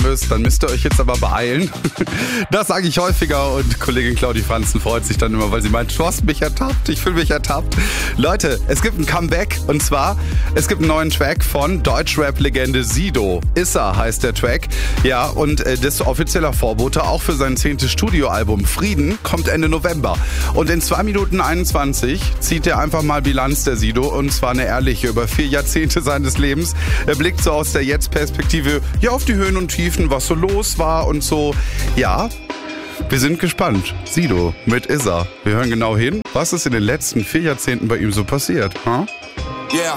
müsst, dann müsst ihr euch jetzt aber beeilen. Das sage ich häufiger und Kollegin Claudi Franzen freut sich dann immer, weil sie meint, du hast mich ertappt, ich fühle mich ertappt. Leute, es gibt ein Comeback und zwar, es gibt einen neuen Track von Deutschrap-Legende Sido. Issa heißt der Track. Ja, und das ist offizieller Vorbote auch für sein 10. Studioalbum Frieden, kommt Ende November. Und in 2 Minuten 21 zieht er einfach mal Bilanz, der Sido, und zwar eine ehrliche, über 4 Jahrzehnte seines Lebens. Er blickt so aus der Jetzt-Perspektive ja auf die Höhen und Tiefen, was so los war und so. Ja, wir sind gespannt. Sido mit Issa. Wir hören genau hin, was ist in den letzten 4 Jahrzehnten bei ihm so passiert. Huh? Yeah.